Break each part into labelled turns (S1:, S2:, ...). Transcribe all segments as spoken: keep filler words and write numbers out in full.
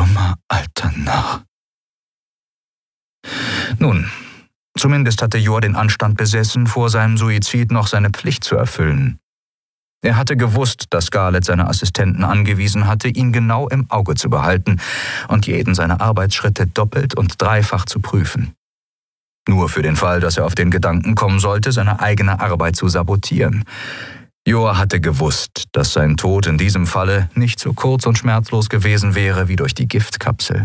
S1: Dummer alter Narr. Nun, zumindest hatte Jor den Anstand besessen, vor seinem Suizid noch seine Pflicht zu erfüllen. Er hatte gewusst, dass Scarlett seine Assistenten angewiesen hatte, ihn genau im Auge zu behalten und jeden seiner Arbeitsschritte doppelt und dreifach zu prüfen. Nur für den Fall, dass er auf den Gedanken kommen sollte, seine eigene Arbeit zu sabotieren. Jor hatte gewusst, dass sein Tod in diesem Falle nicht so kurz und schmerzlos gewesen wäre wie durch die Giftkapsel.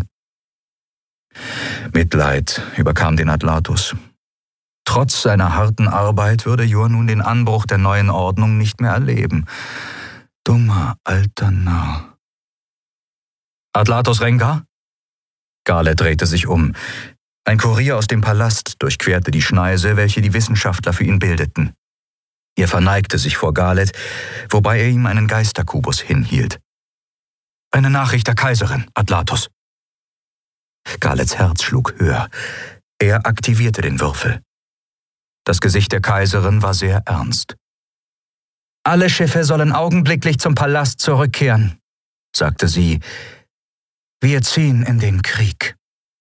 S1: Mitleid überkam den Atlatus. Trotz seiner harten Arbeit würde Jor nun den Anbruch der neuen Ordnung nicht mehr erleben. Dummer alter Narr. Atlatus Rengar? Scarlett drehte sich um. Ein Kurier aus dem Palast durchquerte die Schneise, welche die Wissenschaftler für ihn bildeten. Er verneigte sich vor Scarlett, wobei er ihm einen Geisterkubus hinhielt. »Eine Nachricht der Kaiserin, Atlatus.« Scarletts Herz schlug höher. Er aktivierte den Würfel. Das Gesicht der Kaiserin war sehr ernst. »Alle Schiffe sollen augenblicklich zum Palast zurückkehren«, sagte sie. »Wir ziehen in den Krieg.«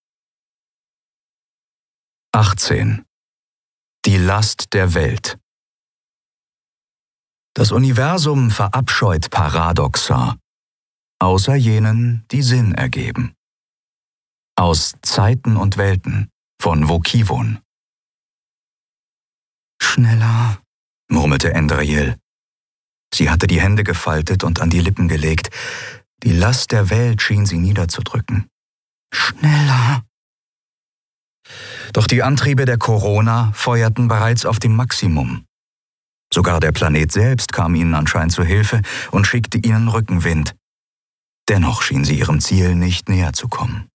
S1: achtzehn. Die Last der Welt. Das Universum verabscheut Paradoxa, außer jenen, die Sinn ergeben. Aus Zeiten und Welten von Vokivon. »Schneller«, murmelte Endriel. Sie hatte die Hände gefaltet und an die Lippen gelegt. Die Last der Welt schien sie niederzudrücken. »Schneller!« Doch die Antriebe der Corona feuerten bereits auf dem Maximum. Sogar der Planet selbst kam ihnen anscheinend zu Hilfe und schickte ihnen Rückenwind. Dennoch schien sie ihrem Ziel nicht näher zu kommen.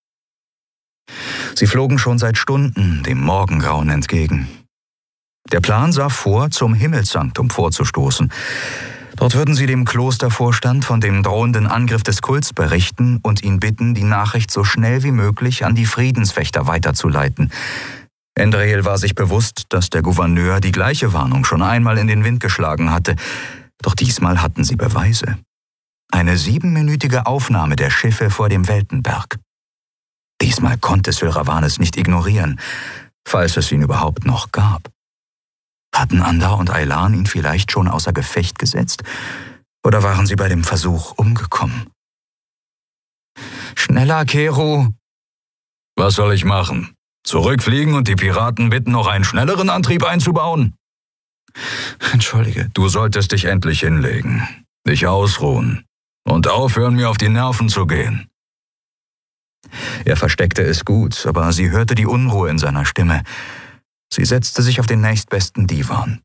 S1: Sie flogen schon seit Stunden dem Morgengrauen entgegen. Der Plan sah vor, zum Himmelssanktum vorzustoßen. Dort würden sie dem Klostervorstand von dem drohenden Angriff des Kults berichten und ihn bitten, die Nachricht so schnell wie möglich an die Friedenswächter weiterzuleiten. Endriel war sich bewusst, dass der Gouverneur die gleiche Warnung schon einmal in den Wind geschlagen hatte. Doch diesmal hatten sie Beweise. Eine siebenminütige Aufnahme der Schiffe vor dem Weltenberg. Diesmal konnte Sylravanes nicht ignorieren, falls es ihn überhaupt noch gab. Hatten Andar und Aylan ihn vielleicht schon außer Gefecht gesetzt? Oder waren sie bei dem Versuch umgekommen? »Schneller, Kero!« »Was soll ich machen? Zurückfliegen und die Piraten bitten, noch einen schnelleren Antrieb einzubauen?« »Entschuldige, du solltest dich endlich hinlegen, dich ausruhen und aufhören, mir auf die Nerven zu gehen.« Er versteckte es gut, aber sie hörte die Unruhe in seiner Stimme. Sie setzte sich auf den nächstbesten Divan.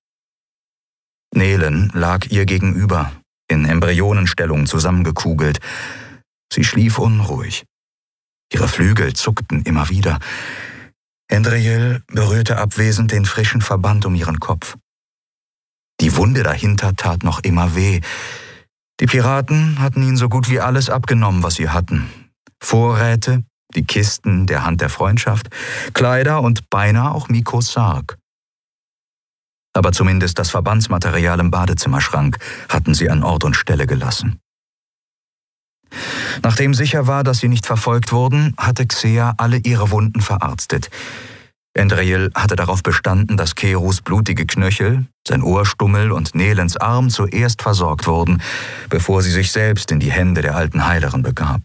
S1: Nelen lag ihr gegenüber, in Embryonenstellung zusammengekugelt. Sie schlief unruhig. Ihre Flügel zuckten immer wieder. Endriel berührte abwesend den frischen Verband um ihren Kopf. Die Wunde dahinter tat noch immer weh. Die Piraten hatten ihnen so gut wie alles abgenommen, was sie hatten. Vorräte, die Kisten der Hand der Freundschaft, Kleider und beinahe auch Mikos Sarg. Aber zumindest das Verbandsmaterial im Badezimmerschrank hatten sie an Ort und Stelle gelassen. Nachdem sicher war, dass sie nicht verfolgt wurden, hatte Xea alle ihre Wunden verarztet. Endriel hatte darauf bestanden, dass Kerus blutige Knöchel, sein Ohrstummel und Nelens Arm zuerst versorgt wurden, bevor sie sich selbst in die Hände der alten Heilerin begab.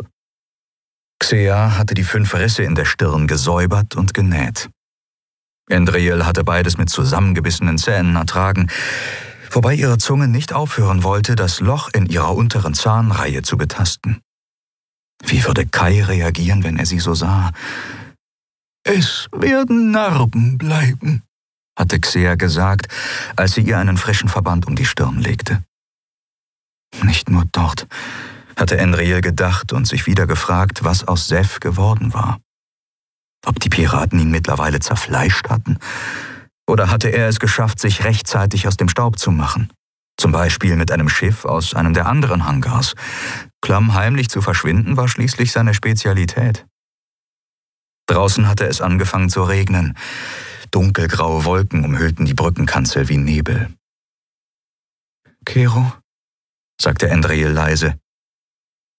S1: Xea hatte die fünf Risse in der Stirn gesäubert und genäht. Endriel hatte beides mit zusammengebissenen Zähnen ertragen, wobei ihre Zunge nicht aufhören wollte, das Loch in ihrer unteren Zahnreihe zu betasten. Wie würde Kai reagieren, wenn er sie so sah? »Es werden Narben bleiben«, hatte Xea gesagt, als sie ihr einen frischen Verband um die Stirn legte. Nicht nur dort, hatte Endriel gedacht und sich wieder gefragt, was aus Seth geworden war. Ob die Piraten ihn mittlerweile zerfleischt hatten? Oder hatte er es geschafft, sich rechtzeitig aus dem Staub zu machen? Zum Beispiel mit einem Schiff aus einem der anderen Hangars. Klammheimlich zu verschwinden war schließlich seine Spezialität. Draußen hatte es angefangen zu regnen. Dunkelgraue Wolken umhüllten die Brückenkanzel wie Nebel. »Kero«, sagte Endriel leise.